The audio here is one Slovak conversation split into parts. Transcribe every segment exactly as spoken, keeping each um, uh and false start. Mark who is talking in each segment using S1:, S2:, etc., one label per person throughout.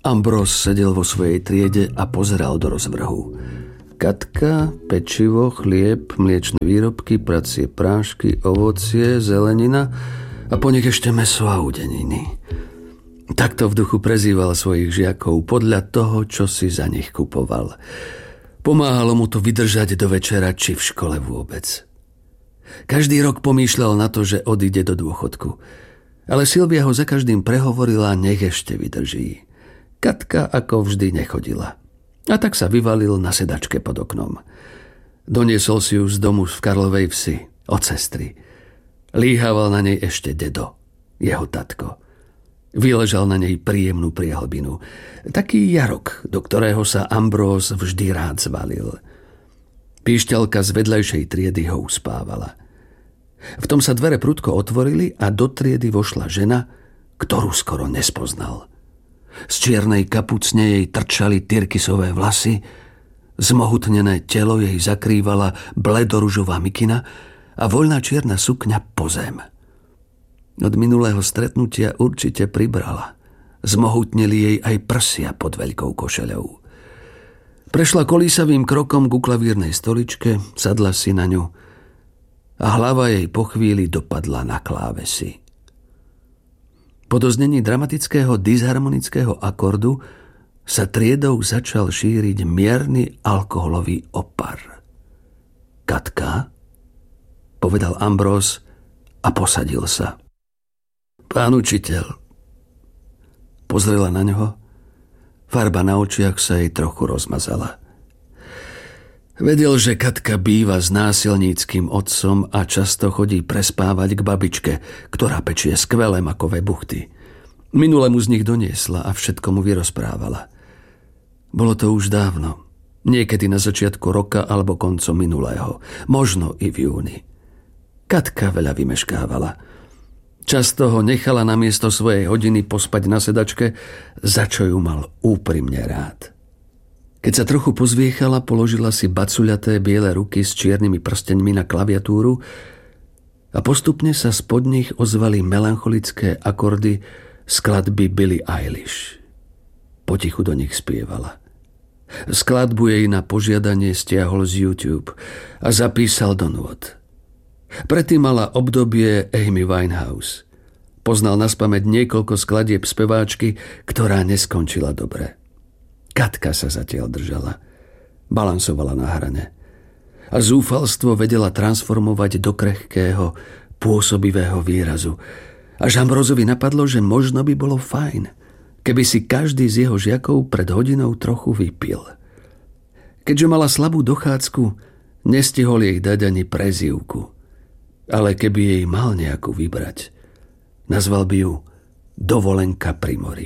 S1: Ambrós sedel vo svojej triede a pozeral do rozvrhu. Katka, pečivo, chlieb, mliečne výrobky, pracie prášky, ovocie, zelenina a po nich ešte mäso a udeniny. Takto v duchu prezýval svojich žiakov podľa toho, čo si za nich kupoval. Pomáhalo mu to vydržať do večera, či v škole vôbec. Každý rok pomýšľal na to, že odíde do dôchodku. Ale Silvia ho za každým prehovorila, nech ešte vydrží. Katka ako vždy nechodila. A tak sa vyvalil na sedačke pod oknom. Doniesol si ju z domu v Karlovej Vsi, od sestry. Líhaval na nej ešte dedo, jeho tatko. Vyležal na nej príjemnú priehlbinu. Taký jarok, do ktorého sa Ambrós vždy rád zvalil. Píšťalka z vedľajšej triedy ho uspávala. V tom sa dvere prudko otvorili a do triedy vošla žena, ktorú skoro nespoznal. Z čiernej kapucne jej trčali tyrkysové vlasy, zmohutnené telo jej zakrývala bledoružová mikina a voľná čierna sukňa po zem. Od minulého stretnutia určite pribrala. Zmohutneli jej aj prsia pod veľkou košeľou. Prešla kolísavým krokom ku klavírnej stoličke, sadla si na ňu a hlava jej po chvíli dopadla na klávesy. Po doznení dramatického disharmonického akordu sa triedou začal šíriť mierny alkoholový opar. Katka, povedal Ambrós a posadil sa. Pán učiteľ. Pozrela na ňoho. Farba na očiach sa jej trochu rozmazala. Vedel, že Katka býva s násilníckým otcom a často chodí prespávať k babičke, ktorá pečie skvelé makové buchty. Minule mu z nich doniesla a všetko mu vyrozprávala. Bolo to už dávno. Niekedy na začiatku roka alebo koncom minulého. Možno i v júni. Katka veľa vymeškávala. Často ho nechala namiesto svojej hodiny pospať na sedačke, za čo ju mal úprimne rád. Keď sa trochu pozviechala, položila si bacuľaté biele ruky s čiernymi prsteňmi na klaviatúru a postupne sa spod nich ozvali melancholické akordy skladby Billie Eilish. Potichu do nich spievala. Skladbu jej na požiadanie stiahol z YouTube a zapísal do nôt. Predtým mala obdobie Amy Winehouse. Poznal naspamäť niekoľko skladieb speváčky, ktorá neskončila dobre. Katka sa zatiaľ držala. Balansovala na hrane. A zúfalstvo vedela transformovať do krehkého, pôsobivého výrazu. Až Ambrózovi napadlo, že možno by bolo fajn, keby si každý z jeho žiakov pred hodinou trochu vypil. Keďže mala slabú dochádzku, nestihol jej dať ani prezývku. Ale keby jej mal nejakú vybrať, nazval by ju Dovolenka pri mori.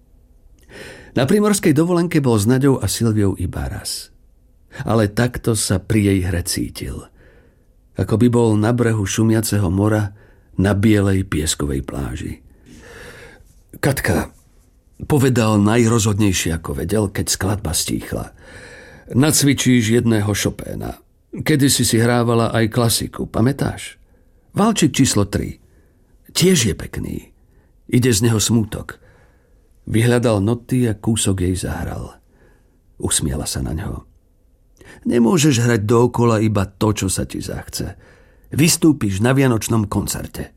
S1: Na primorskej dovolenke bol s Naďou a Silviou iba raz. Ale takto sa pri jej hre cítil. Ako by bol na brehu šumiaceho mora na bielej pieskovej pláži. Katka, povedal najrozhodnejšie ako vedel, keď skladba stíchla. Nacvičíš jedného Chopina. Kedysi si hrávala aj klasiku, pamätáš? Valčík číslo tri. Tiež je pekný. Ide z neho smútok. Vyhľadal noty a kúsok jej zahral. Usmiala sa na ňo. Nemôžeš hrať dookola iba to, čo sa ti zachce. Vystúpiš na vianočnom koncerte.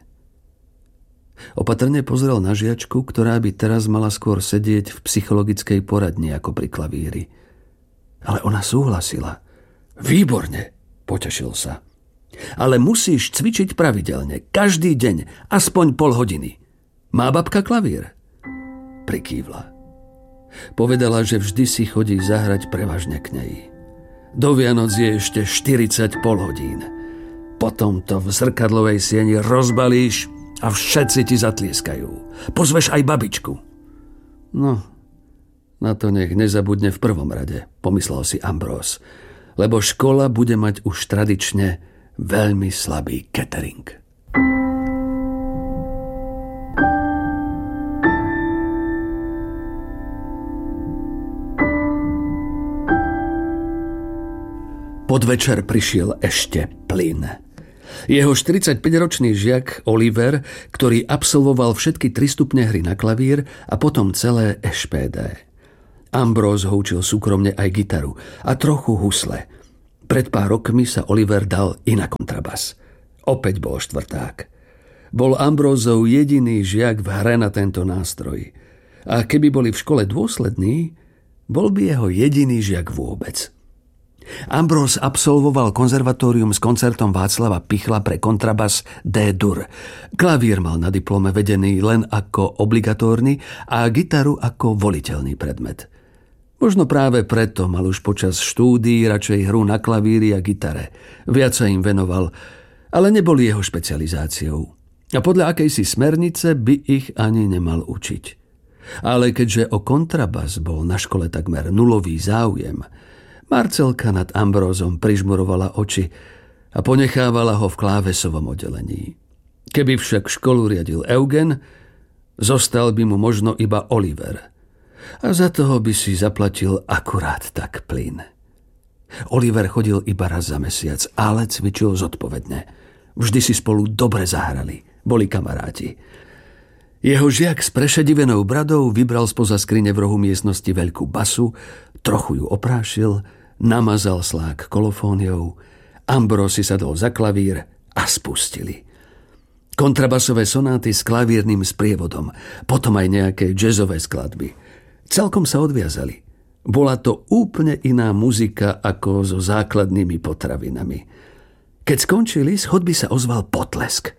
S1: Opatrne pozrel na žiačku, ktorá by teraz mala skôr sedieť v psychologickej poradni ako pri klavíri. Ale ona súhlasila. Výborne, potešil sa. Ale musíš cvičiť pravidelne, každý deň, aspoň pol hodiny. Má babka klavír? Prikývla. Povedala, že vždy si chodí zahrať prevažne k nej. Do Vianoc je ešte štyridsať pol hodín. Potom to v zrkadlovej sieni rozbalíš a všetci ti zatlieskajú. Pozveš aj babičku. No, na to nech nezabudne v prvom rade, pomyslel si Ambrós, lebo škola bude mať už tradične veľmi slabý catering. Podvečer prišiel ešte plyn. Jeho štyridsaťpäťročný žiak Oliver, ktorý absolvoval všetky tri stupne hry na klavír a potom celé eš pé dé. Ambrós ho učil súkromne aj gitaru a trochu husle. Pred pár rokmi sa Oliver dal i na kontrabas. Opäť bol štvrták. Bol Ambrózov jediný žiak v hre na tento nástroj. A keby boli v škole dôslední, bol by jeho jediný žiak vôbec. Ambróz absolvoval konzervatórium s koncertom Václava Pichla pre kontrabas D-dur. Klavír mal na diplome vedený len ako obligatórny a gitaru ako voliteľný predmet. Možno práve preto mal už počas štúdií radšej hru na klavíri a gitare. Viac sa im venoval, ale neboli jeho špecializáciou. A podľa akejsi smernice by ich ani nemal učiť. Ale keďže o kontrabas bol na škole takmer nulový záujem, Marcelka nad Ambrózom prižmurovala oči a ponechávala ho v klávesovom oddelení. Keby však školu riadil Eugen, zostal by mu možno iba Oliver. A za toho by si zaplatil akurát tak plyn. Oliver chodil iba raz za mesiac, ale cvičil zodpovedne. Vždy si spolu dobre zahrali. Boli kamaráti. Jeho žiak s prešedivenou bradou vybral spoza skrine v rohu miestnosti veľkú basu, trochu ju oprášil, namazal slák kolofóniou, Ambróz si sadol za klavír a spustili. Kontrabasové sonáty s klavírnym sprievodom, potom aj nejaké jazzové skladby. Celkom sa odviazali. Bola to úplne iná muzika ako so základnými potravinami. Keď skončili, z chodby sa ozval potlesk.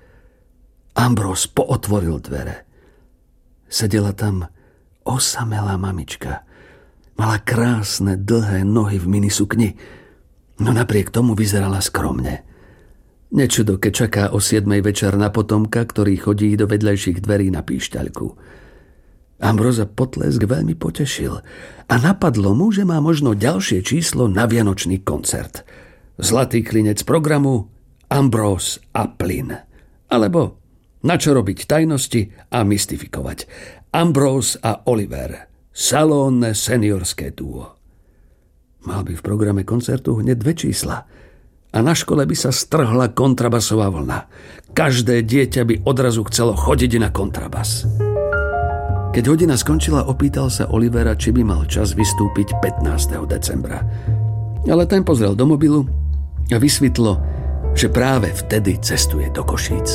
S1: Ambróz pootvoril dvere. Sedela tam osamelá mamička. Mala krásne, dlhé nohy v minisukni, no napriek tomu vyzerala skromne. Nečudo, keď čaká o siedmej večer na potomka, ktorý chodí do vedľajších dverí na píšťaľku. Ambróza potlesk veľmi potešil a napadlo mu, že má možno ďalšie číslo na vianočný koncert. Zlatý klinec programu Ambróz a plyn. Alebo na čo robiť tajnosti a mystifikovať. Ambróz a Oliver. Salónne seniorské duo. Mal by v programe koncertu hneď dve čísla. A na škole by sa strhla kontrabasová vlna. Každé dieťa by odrazu chcelo chodiť na kontrabas. Keď hodina skončila, opýtal sa Olivera, či by mal čas vystúpiť pätnásteho decembra. Ale ten pozrel do mobilu a vysvetlo, že práve vtedy cestuje do Košíc.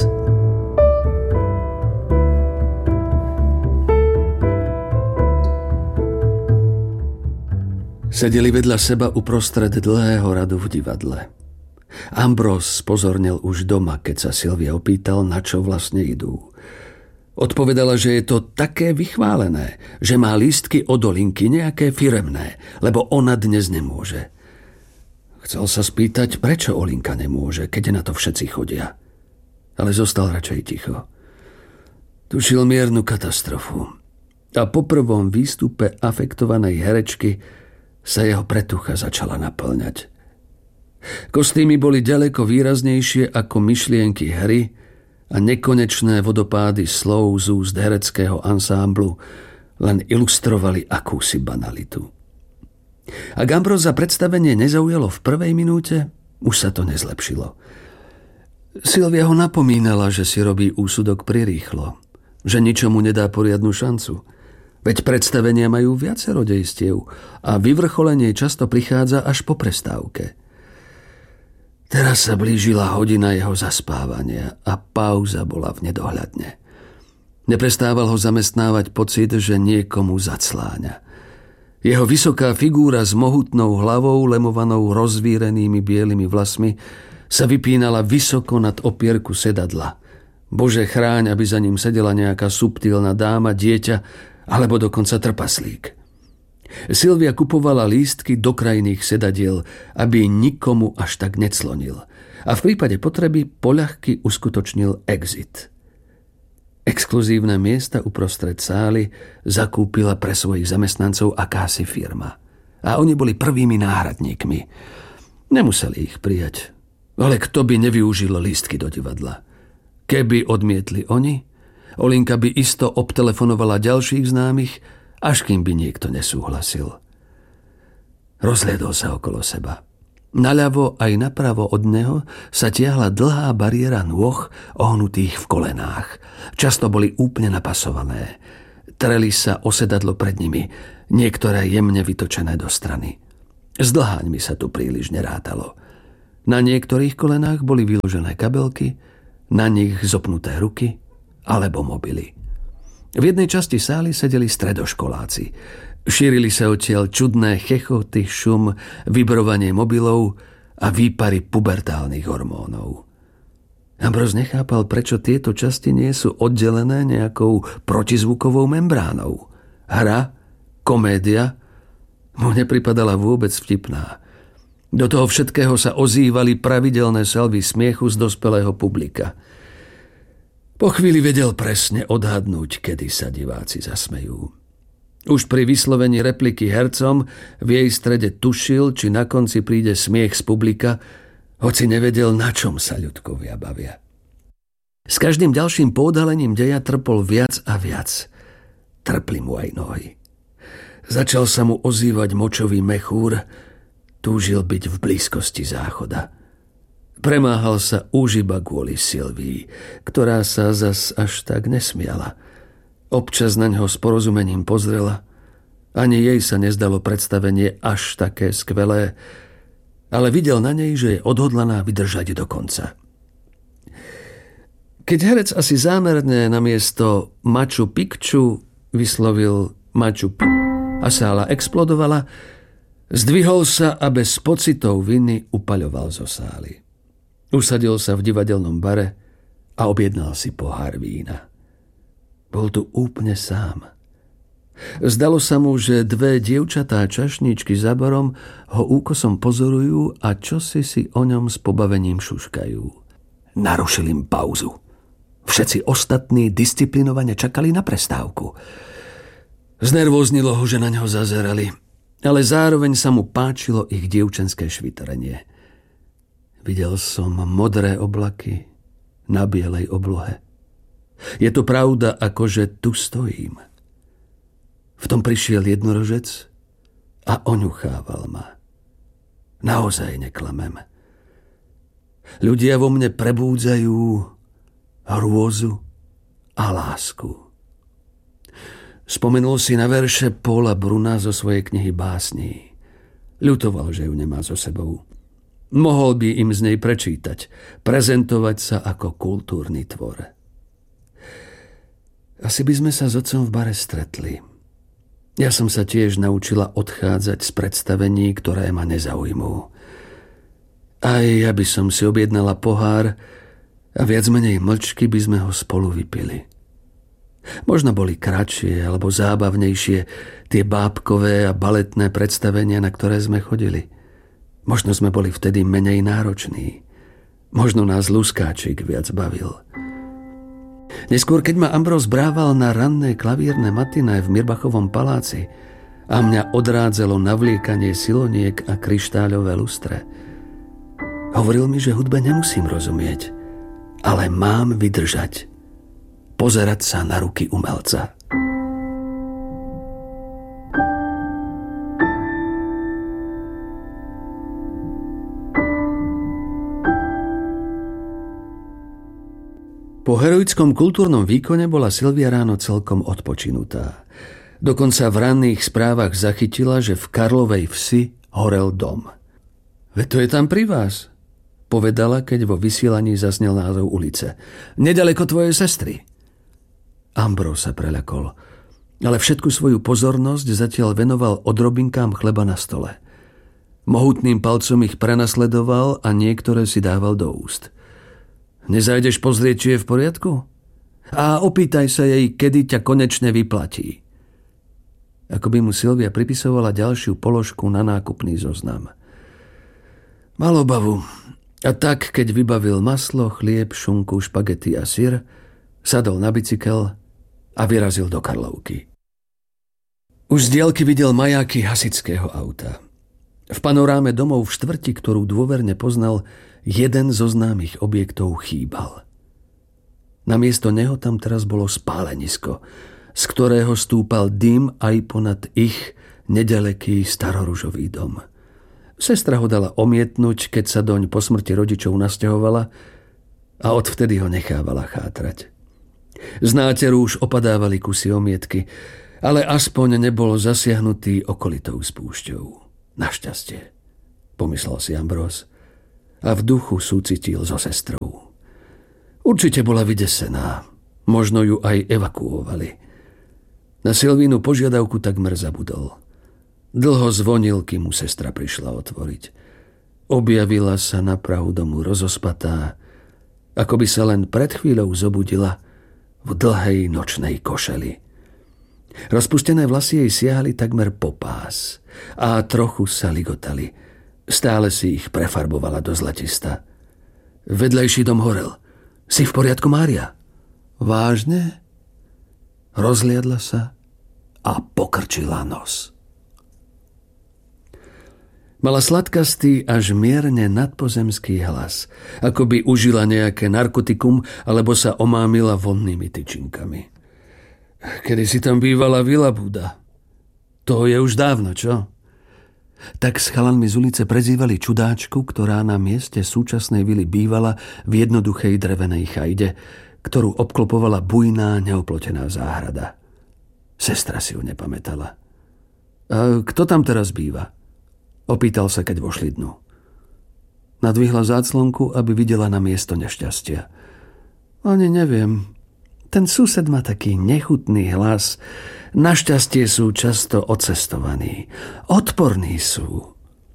S1: Sedeli vedľa seba uprostred dlhého radu v divadle. Ambróz spozornil už doma, keď sa Silvia opýtal, na čo vlastne idú. Odpovedala, že je to také vychválené, že má lístky od Olinky nejaké firemné, lebo ona dnes nemôže. Chcel sa spýtať, prečo Olinka nemôže, keď na to všetci chodia. Ale zostal radšej ticho. Tušil miernu katastrofu. A po prvom výstupe afektovanej herečky sa jeho pretucha začala naplňať. Kostýmy boli ďaleko výraznejšie ako myšlienky hry a nekonečné vodopády slov z úst hereckého ansámblu len ilustrovali akúsi banalitu. Ak Ambróza predstavenie nezaujalo v prvej minúte, už sa to nezlepšilo. Silvia ho napomínala, že si robí úsudok prirýchlo, že ničomu nedá poriadnu šancu. Veď predstavenia majú viacero dejstiev a vyvrcholenie často prichádza až po prestávke. Teraz sa blížila hodina jeho zaspávania a pauza bola v nedohľadne. Neprestával ho zamestnávať pocit, že niekomu zacláňa. Jeho vysoká figúra s mohutnou hlavou, lemovanou rozvírenými bielými vlasmi, sa vypínala vysoko nad opierku sedadla. Bože chráň, aby za ním sedela nejaká subtilná dáma, dieťa alebo dokonca trpaslík. Silvia kupovala lístky do krajných sedadiel, aby nikomu až tak neclonil. A v prípade potreby poľahky uskutočnil exit. Exkluzívne miesta uprostred sály zakúpila pre svojich zamestnancov akási firma. A oni boli prvými náhradníkmi. Nemuseli ich prijať. Ale kto by nevyužil lístky do divadla? Keby odmietli oni, Olinka by isto obtelefonovala ďalších známych, až kým by niekto nesúhlasil. Rozhliadol sa okolo seba. Naľavo aj napravo od neho sa tiahla dlhá bariéra nôh ohnutých v kolenách. Často boli úplne napasované. treli sa o sedadlo pred nimi, niektoré jemne vytočené do strany. S dlháňmi sa tu príliš nerátalo. Na niektorých kolenách boli vyložené kabelky, na nich zopnuté ruky alebo mobily. V jednej časti sály sedeli stredoškoláci. Šírili sa odtiaľ čudné chechoty, šum, vibrovanie mobilov a výpary pubertálnych hormónov. Ambrose nechápal, prečo tieto časti nie sú oddelené nejakou protizvukovou membránou. Hra, komédia mu nepripadala vôbec vtipná. Do toho všetkého sa ozývali pravidelné salvy smiechu z dospelého publika. Po chvíli vedel presne odhadnúť, kedy sa diváci zasmejú. Už pri vyslovení repliky hercom v jej strede tušil, či na konci príde smiech z publika, hoci nevedel, na čom sa ľudkovia bavia. S každým ďalším poodhalením deja trpol viac a viac. Trpli mu aj nohy. Začal sa mu ozývať močový mechúr, túžil byť v blízkosti záchoda. Premáhal sa už iba kvôli Sylvii, ktorá sa zas až tak nesmiala. Občas na ňo s porozumením pozrela. Ani jej sa nezdalo predstavenie až také skvelé, ale videl na nej, že je odhodlaná vydržať do konca. Keď herec asi zámerne namiesto Machu Picchu vyslovil Machu Picchu a sála explodovala, zdvihol sa a bez pocitov viny upaľoval zo sály. Usadil sa v divadelnom bare a objednal si pohár vína. Bol tu úplne sám. Zdalo sa mu, že dve dievčatá čašničky za barom ho úkosom pozorujú a čosi si o ňom s pobavením šuškajú. Narušil im pauzu. Všetci ostatní disciplinovane čakali na prestávku. Znervóznilo ho, že na ňo zazerali, ale zároveň sa mu páčilo ich dievčenské švitrenie. Videl som modré oblaky na bielej oblohe. Je to pravda, akože tu stojím. V tom prišiel jednorožec a oňuchával ma. Naozaj neklamem. Ľudia vo mne prebúdzajú hrôzu a lásku. Spomenul si na verše Paula Bruna zo svojej knihy básní. Ľutoval, že ju nemá so sebou. Mohol by im z nej prečítať, prezentovať sa ako kultúrny tvor. Asi by sme sa s otcom v bare stretli. Ja som sa tiež naučila odchádzať z predstavení, ktoré ma nezaujímú. Aj ja by som si objednala pohár a viac menej mlčky by sme ho spolu vypili. Možno boli kratšie alebo zábavnejšie tie bábkové a baletné predstavenia, na ktoré sme chodili. Možno sme boli vtedy menej nároční. Možno nás luskáčik viac bavil. Neskôr, keď ma Ambrose brával na ranné klavierne matiné v Mirbachovom paláci a mňa odrádzalo navliekanie siloniek a kryštáľové lustre, hovoril mi, že hudbe nemusím rozumieť, ale mám vydržať. Pozerať sa na ruky umelca. Po heroickom kultúrnom výkone bola Sylvia ráno celkom odpočinutá. Dokonca v ranných správach zachytila, že v Karlovej Vsi horel dom. Veď to je tam pri vás, povedala, keď vo vysielaní zaznel názov ulice. Nedaleko tvojej sestry. Ambrose sa preľakol, ale všetku svoju pozornosť zatiaľ venoval odrobinkám chleba na stole. Mohutným palcom ich prenasledoval a niektoré si dával do úst. Nezajdeš pozrieť, či je v poriadku? A opýtaj sa jej, kedy ťa konečne vyplatí. Ako by mu Sylvia pripisovala ďalšiu položku na nákupný zoznam. Mal obavu. A tak, keď vybavil maslo, chlieb, šunku, špagety a syr, sadol na bicykel a vyrazil do Karlovky. Už z diaľky videl majáky hasičského auta. V panoráme domov v štvrti, ktorú dôverne poznal, jeden zo známych objektov chýbal. Namiesto neho tam teraz bolo spálenisko, z ktorého stúpal dym aj ponad ich nedaleký staroružový dom. Sestra ho dala omietnúť, keď sa doň po smrti rodičov nasťahovala a odvtedy ho nechávala chátrať. Z náteru už opadávali kusy omietky, ale aspoň nebol zasiahnutý okolitou spúšťou. Našťastie, pomyslel si Ambrós a v duchu súcitil so sestrou. Určite bola vydesená, možno ju aj evakuovali. Na Silvínu požiadavku takmer zabudol. Dlho zvonil, kým mu sestra prišla otvoriť. Objavila sa na prahu domu rozospatá, ako by sa len pred chvíľou zobudila v dlhej nočnej košeli. Rozpustené vlasy jej siahali takmer po pás a trochu sa ligotali. Stále si ich prefarbovala do zlatista. Vedľajší dom horel. Si v poriadku, Mária? Vážne? Rozliadla sa a pokrčila nos. Mala sladkastý až mierne nadpozemský hlas, ako by užila nejaké narkotikum alebo sa omámila vonnými tyčinkami. Kedy si tam bývala Vila Buda? To je už dávno, čo? Tak s chalanmi z ulice prezývali čudáčku, ktorá na mieste súčasnej vily bývala v jednoduchej drevenej chajde, ktorú obklopovala bujná, neoplotená záhrada. Sestra si ju nepamätala. A kto tam teraz býva? Opýtal sa, keď vošli dnu. Nadvihla záclonku, aby videla na miesto nešťastia. Ani neviem. Ten sused má taký nechutný hlas. Našťastie sú často odcestovaní. Odporní sú.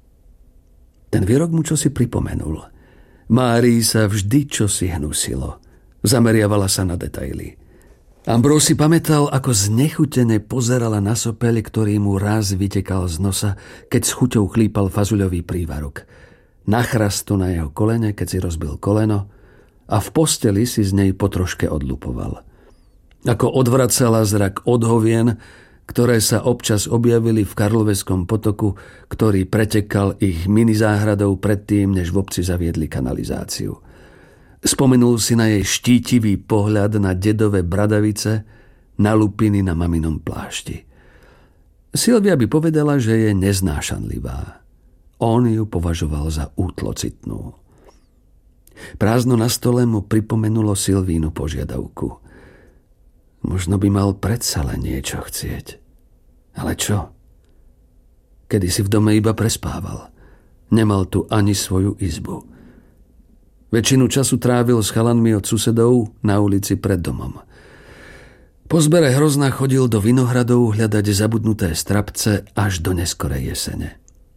S1: Ten výrok mu čosi pripomenul. Márii sa vždy čosi hnusilo. Zameriavala sa na detaily. Ambrós si pamätal, ako znechutene pozerala na sopeľ, ktorý mu raz vytekal z nosa, keď s chuťou chlípal fazuľový prívarok. Na chrastu na jeho kolene, keď si rozbil koleno, a v posteli si z nej potroške odlupoval. Ako odvracala zrak od hovien, ktoré sa občas objavili v Karloveskom potoku, ktorý pretekal ich minizáhradou predtým, než v obci zaviedli kanalizáciu. Spomenul si na jej štítivý pohľad na dedové bradavice, na lupiny na maminom plášti. Silvia by povedala, že je neznášanlivá. On ju považoval za útlocitnú. Prázdno na stole mu pripomenulo Silvínu požiadavku. Možno by mal predsa len niečo chcieť. Ale čo? Kedy si v dome iba prespával. Nemal tu ani svoju izbu. Väčšinu času trávil s chalanmi od susedov na ulici pred domom. Po zbere hrozna chodil do vinohradov hľadať zabudnuté strapce až do neskorej jesene.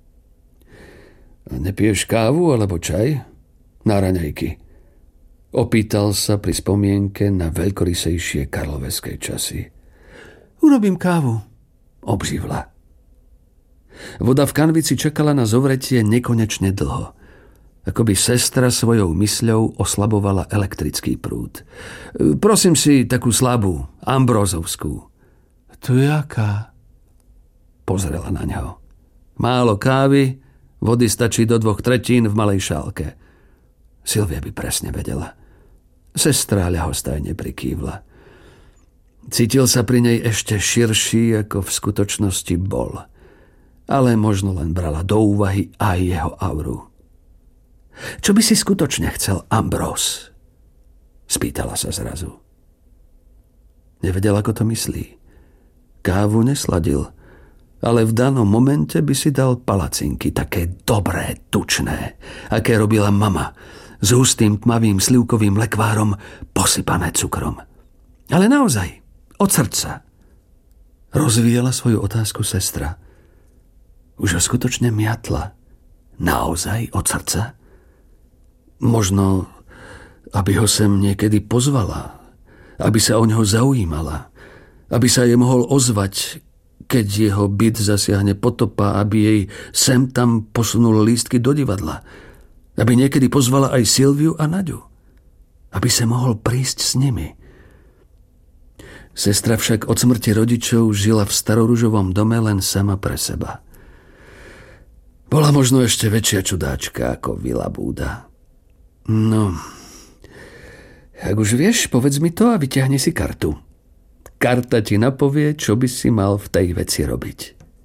S1: Nepiješ kávu alebo čaj? Na raňajky. Opýtal sa pri spomienke na veľkorysejšie karloveské časy. Urobím kávu, obživla. Voda v kanvici čakala na zovretie nekonečne dlho. Ako by sestra svojou mysľou oslabovala elektrický prúd. Prosím si takú slabú, ambrózovskú. To je aká? Pozrela na ňo. Málo kávy, vody stačí do dvoch tretín v malej šálke. Silvia by presne vedela. Sestra ľahostajne prikývla. Cítil sa pri nej ešte širší, ako v skutočnosti bol. Ale možno len brala do úvahy aj jeho auru. Čo by si skutočne chcel, Ambrós? Spýtala sa zrazu. Nevedel, ako to myslí. Kávu nesladil, ale v danom momente by si dal palacinky, také dobré, tučné, aké robila mama, s hustým tmavým slivkovým lekvárom posypané cukrom. Ale naozaj, od srdca. Rozvíjala svoju otázku sestra. Už ho skutočne miatla. Naozaj od srdca? Možno, aby ho sem niekedy pozvala, aby sa o ňoho zaujímala, aby sa jej mohol ozvať, keď jeho byt zasiahne potopa, aby jej sem tam posunul lístky do divadla, aby niekedy pozvala aj Silviu a Naďu, aby sa mohol prísť s nimi. Sestra však od smrti rodičov žila v staroružovom dome len sama pre seba. Bola možno ešte väčšia čudáčka ako Vila Buda. No, ak už vieš, povedz mi to a vyťahni si kartu. Karta ti napovie, čo by si mal v tej veci robiť.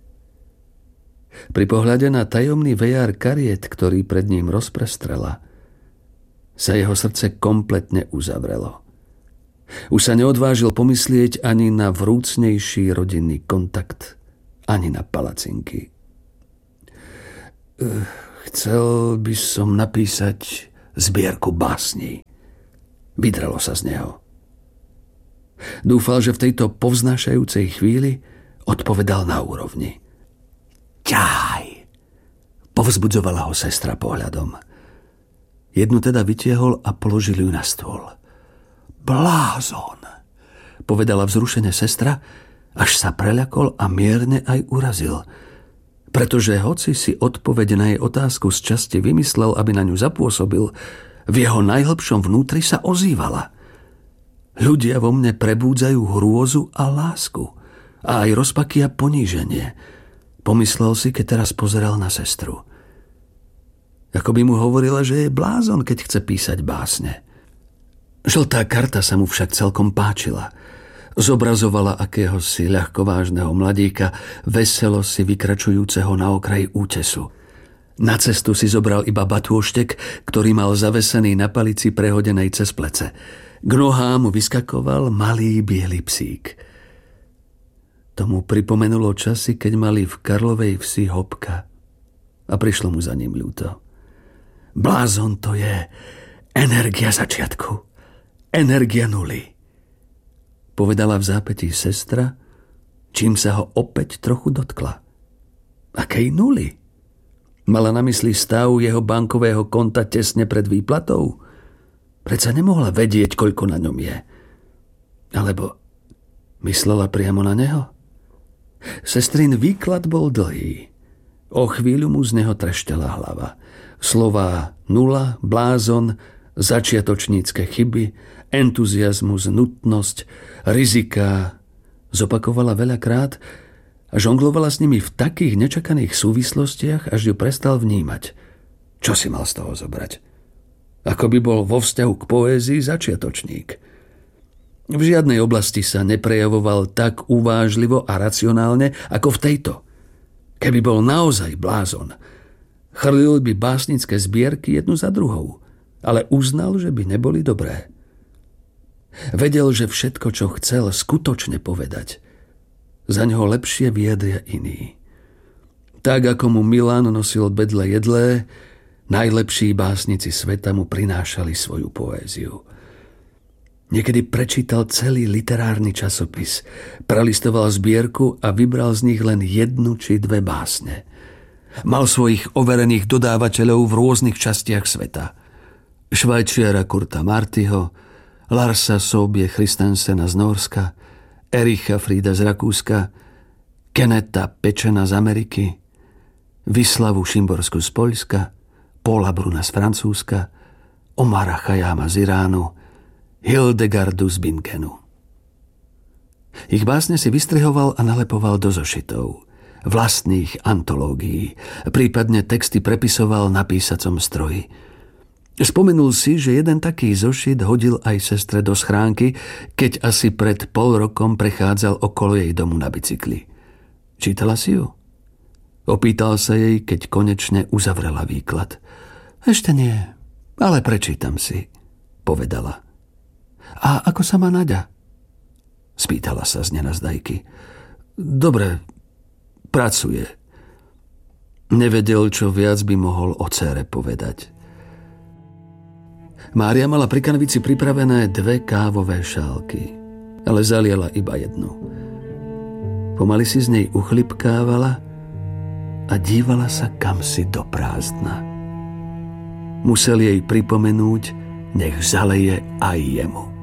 S1: Pri pohľade na tajomný vejár kariet, ktorý pred ním rozprestrela, sa jeho srdce kompletne uzavrelo. Už sa neodvážil pomyslieť ani na vrúcnejší rodinný kontakt, ani na palacinky. Chcel by som napísať zbierku básní. Vydrelo sa z neho. Dúfal, že v tejto povznášajúcej chvíli odpovedal na úrovni. Ťahaj! Povzbudzovala ho sestra pohľadom. Jednu teda vytiehol a položil ju na stôl. Blázon! Povedala vzrušene sestra, až sa preľakol a mierne aj urazil. Pretože hoci si odpoveď na jej otázku z časti vymyslel, aby na ňu zapôsobil, v jeho najhlbšom vnútri sa ozývala. Ľudia vo mne prebúdzajú hrôzu a lásku a aj rozpaky a poníženie, pomyslel si, keď teraz pozeral na sestru. Ako by mu hovorila, že je blázon, keď chce písať básne. Žltá karta sa mu však celkom páčila. Zobrazovala akéhosi ľahkovážneho mladíka, veselo si vykračujúceho na okraji útesu. Na cestu si zobral iba batôštek, ktorý mal zavesený na palici prehodenej cez plece. K nohám mu vyskakoval malý biely psík. Tomu pripomenulo časy, keď mali v Karlovej Vsi hopka. A prišlo mu za ním ľúto. Blázon to je energia začiatku. Energia nuly. Povedala v zápätí sestra, čím sa ho opäť trochu dotkla. Akej nuly? Mala na mysli stav jeho bankového konta tesne pred výplatou? Predsa nemohla vedieť, koľko na ňom je. Alebo myslela priamo na neho? Sestrin výklad bol dlhý. O chvíľu mu z neho treštela hlava. Slová nula, blázon, začiatočnícke chyby, entuziazmus, nutnosť, rizika zopakovala veľakrát a žonglovala s nimi v takých nečakaných súvislostiach, až ju prestal vnímať. Čo si mal z toho zobrať? Ako by bol vo vzťahu k poézii začiatočník. V žiadnej oblasti sa neprejavoval tak uvážlivo a racionálne ako v tejto. Keby bol naozaj blázon, chrlil by básnické zbierky jednu za druhou, ale uznal, že by neboli dobré. Vedel, že všetko, čo chcel skutočne povedať, za ňoho lepšie vyjadria iní. Tak, ako mu Milan nosil bedle jedlé, najlepší básnici sveta mu prinášali svoju poéziu. Niekedy prečítal celý literárny časopis, prelistoval zbierku a vybral z nich len jednu či dve básne. Mal svojich overených dodávateľov v rôznych častiach sveta. Švajčiara Kurta Martyho, Larsa Sobie Christensena z Nórska, Ericha Frieda z Rakúska, Keneta Pečena z Ameriky, Vyslavu Šimborsku z Poľska, Paula Bruna z Francúzska, Omara Chajama z Iránu, Hildegardu z Binkenu. Ich básne si vystrihoval a nalepoval do zošitov, vlastných antológií, prípadne texty prepisoval na písacom stroji. Spomenul si, že jeden taký zošit hodil aj sestre do schránky, keď asi pred pol rokom prechádzal okolo jej domu na bicykli. Čítala si ju? Opýtal sa jej, keď konečne uzavrela výklad. Ešte nie, ale prečítam si, povedala. A ako sa má Naďa? Spýtala sa z nenazdajky. Dobre, pracuje. Nevedel, čo viac by mohol o dcére povedať. Mária mala pri kanvici pripravené dve kávové šálky, ale zaliela iba jednu. Pomaly si z nej uchlipkávala a dívala sa kamsi do prázdna. Musel jej pripomenúť, nech zaleje aj jemu.